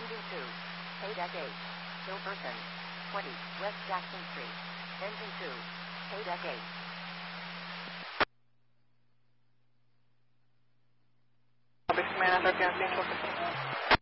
Engine 2. KDEC 8. Hilperson. 20. West Jackson Street. Engine 2. KDEC 8. Command, Air Canada 415.